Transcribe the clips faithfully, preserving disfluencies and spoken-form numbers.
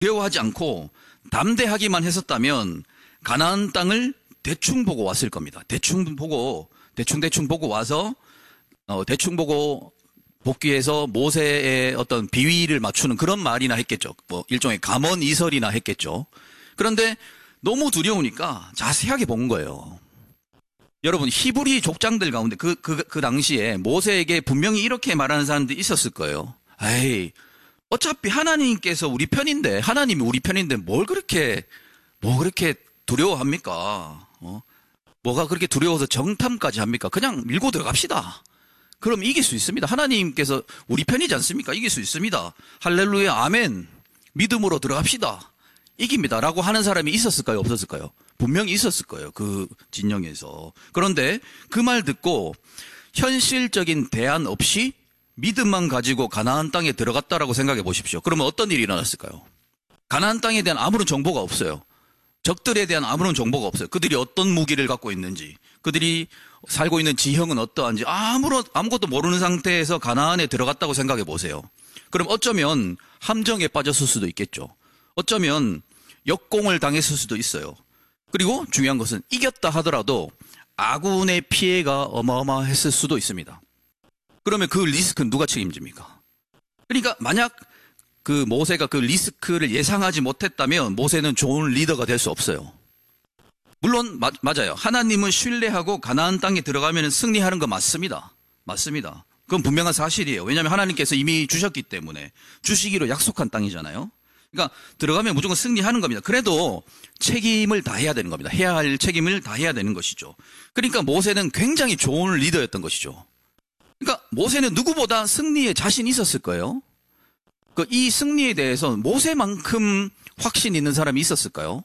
두려워하지 않고 담대하기만 했었다면 가나안 땅을 대충 보고 왔을 겁니다. 대충 보고 대충대충 보고 와서 어, 대충 보고 복귀해서 모세의 어떤 비위를 맞추는 그런 말이나 했겠죠. 뭐 일종의 감언이설이나 했겠죠. 그런데 너무 두려우니까 자세하게 본 거예요. 여러분, 히브리 족장들 가운데 그, 그, 그 당시에 모세에게 분명히 이렇게 말하는 사람들이 있었을 거예요. 에이, 어차피 하나님께서 우리 편인데, 하나님이 우리 편인데 뭘 그렇게, 뭐 그렇게 두려워합니까? 어? 뭐가 그렇게 두려워서 정탐까지 합니까? 그냥 밀고 들어갑시다. 그럼 이길 수 있습니다. 하나님께서 우리 편이지 않습니까? 이길 수 있습니다. 할렐루야, 아멘. 믿음으로 들어갑시다. 이깁니다. 라고 하는 사람이 있었을까요? 없었을까요? 분명히 있었을 거예요. 그 진영에서. 그런데 그 말 듣고 현실적인 대안 없이 믿음만 가지고 가나안 땅에 들어갔다라고 생각해 보십시오. 그러면 어떤 일이 일어났을까요? 가나안 땅에 대한 아무런 정보가 없어요. 적들에 대한 아무런 정보가 없어요. 그들이 어떤 무기를 갖고 있는지, 그들이 살고 있는 지형은 어떠한지 아무런, 아무것도 모르는 상태에서 가나안에 들어갔다고 생각해 보세요. 그럼 어쩌면 함정에 빠졌을 수도 있겠죠. 어쩌면 역공을 당했을 수도 있어요. 그리고 중요한 것은 이겼다 하더라도 아군의 피해가 어마어마했을 수도 있습니다. 그러면 그 리스크는 누가 책임집니까? 그러니까 만약 그 모세가 그 리스크를 예상하지 못했다면 모세는 좋은 리더가 될 수 없어요. 물론 마, 맞아요. 하나님은 신뢰하고 가나안 땅에 들어가면 승리하는 거 맞습니다. 맞습니다. 그건 분명한 사실이에요. 왜냐하면 하나님께서 이미 주셨기 때문에 주시기로 약속한 땅이잖아요. 그러니까 들어가면 무조건 승리하는 겁니다. 그래도 책임을 다해야 되는 겁니다. 해야 할 책임을 다해야 되는 것이죠. 그러니까 모세는 굉장히 좋은 리더였던 것이죠. 그러니까 모세는 누구보다 승리에 자신이 있었을 거예요. 그 이 승리에 대해서 모세만큼 확신 있는 사람이 있었을까요?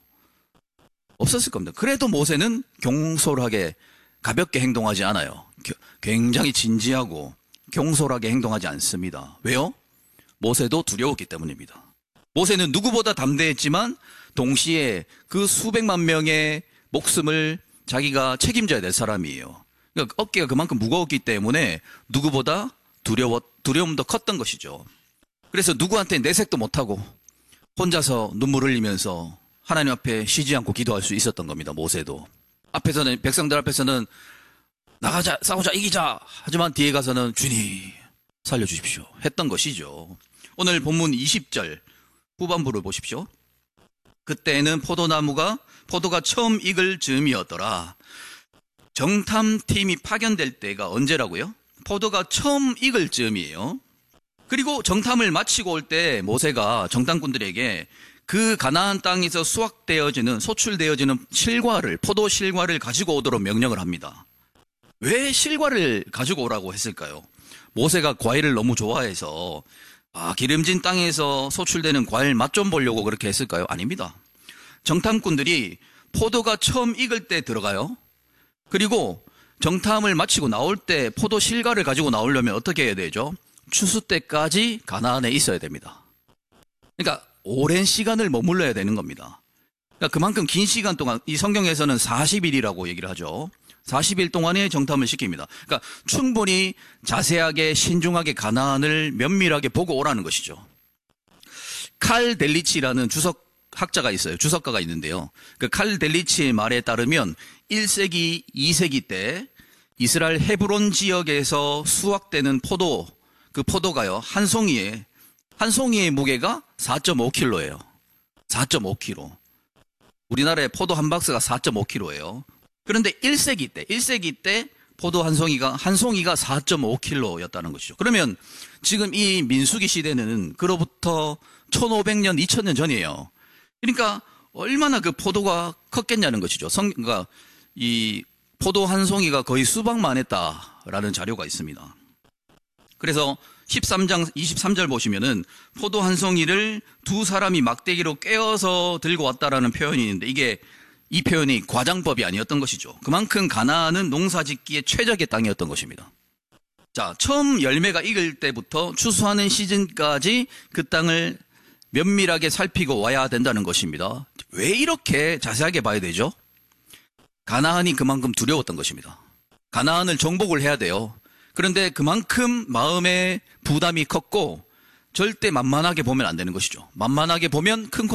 없었을 겁니다. 그래도 모세는 경솔하게 가볍게 행동하지 않아요. 굉장히 진지하고 경솔하게 행동하지 않습니다. 왜요? 모세도 두려웠기 때문입니다. 모세는 누구보다 담대했지만 동시에 그 수백만 명의 목숨을 자기가 책임져야 될 사람이에요. 그러니까 어깨가 그만큼 무거웠기 때문에 누구보다 두려워, 두려움도 컸던 것이죠. 그래서 누구한테 내색도 못하고 혼자서 눈물 흘리면서 하나님 앞에 쉬지 않고 기도할 수 있었던 겁니다. 모세도. 앞에서는, 백성들 앞에서는 나가자, 싸우자, 이기자. 하지만 뒤에 가서는 주님 살려주십시오 했던 것이죠. 오늘 본문 이십 절 후반부를 보십시오. 그때는 포도나무가 포도가 처음 익을 즈음이었더라. 정탐팀이 파견될 때가 언제라고요? 포도가 처음 익을 즈음이에요. 그리고 정탐을 마치고 올 때 모세가 정탐꾼들에게 그 가나안 땅에서 수확되어지는, 소출되어지는 실과를, 포도 실과를 가지고 오도록 명령을 합니다. 왜 실과를 가지고 오라고 했을까요? 모세가 과일을 너무 좋아해서 아, 기름진 땅에서 소출되는 과일 맛 좀 보려고 그렇게 했을까요? 아닙니다. 정탐꾼들이 포도가 처음 익을 때 들어가요. 그리고 정탐을 마치고 나올 때 포도 실과를 가지고 나오려면 어떻게 해야 되죠? 추수 때까지 가나안에 있어야 됩니다. 그러니까 오랜 시간을 머물러야 되는 겁니다. 그러니까 그만큼 긴 시간 동안, 이 성경에서는 사십 일이라고 얘기를 하죠. 사십 일 동안에 정탐을 시킵니다. 그러니까 충분히 자세하게 신중하게 가나안을 면밀하게 보고 오라는 것이죠. 칼 델리치라는 주석 학자가 있어요. 주석가가 있는데요. 그 칼 델리치의 말에 따르면 일 세기, 이 세기 때 이스라엘 헤브론 지역에서 수확되는 포도, 그 포도가요, 한 송이에, 한 송이의 무게가 사 점 오 킬로그램예요. 사 점 오 킬로그램. 우리나라의 포도 한 박스가 사 점 오 킬로그램예요. 그런데 일 세기 때, 일 세기 때 포도 한 송이가, 한 송이가 사 점 오 킬로그램였다는 것이죠. 그러면 지금 이 민수기 시대는 그로부터 천오백 년, 이천 년 전이에요. 그러니까 얼마나 그 포도가 컸겠냐는 것이죠. 성, 그러니까 이 포도 한 송이가 거의 수박만 했다라는 자료가 있습니다. 그래서 십삼 장 이십삼 절 보시면은 포도 한 송이를 두 사람이 막대기로 꿰어서 들고 왔다라는 표현이 있는데 이게 이 표현이 과장법이 아니었던 것이죠. 그만큼 가나안은 농사짓기에 최적의 땅이었던 것입니다. 자, 처음 열매가 익을 때부터 추수하는 시즌까지 그 땅을 면밀하게 살피고 와야 된다는 것입니다. 왜 이렇게 자세하게 봐야 되죠? 가나안이 그만큼 두려웠던 것입니다. 가나안을 정복을 해야 돼요. 그런데 그만큼 마음의 부담이 컸고 절대 만만하게 보면 안 되는 것이죠. 만만하게 보면 큰